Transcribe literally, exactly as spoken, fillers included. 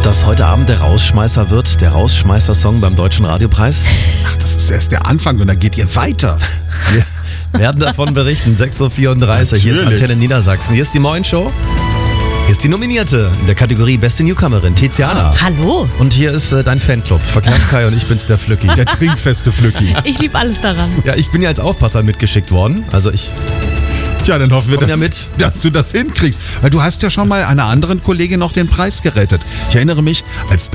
das heute Abend der Rausschmeißer wird? Der Rausschmeißer-Song beim Deutschen Radiopreis? Ach, das ist erst der Anfang und dann geht ihr weiter. Wir werden davon berichten. sechs Uhr vierunddreißig. Hier ist Antenne Niedersachsen. Hier ist die Moin-Show. Hier ist die Nominierte in der Kategorie Beste Newcomerin, Tiziana. Hallo. Und hier ist äh, dein Fanclub, Verkehrskai, und ich bin's, der Flücki. Der trinkfeste Flücki. Ich liebe alles daran. Ja, ich bin ja als Aufpasser mitgeschickt worden. Also ich... Tja, dann hoffen wir, Komm ja dass, mit. dass du das hinkriegst. Weil du hast ja schon mal einer anderen Kollegin noch den Preis gerettet. Ich erinnere mich, als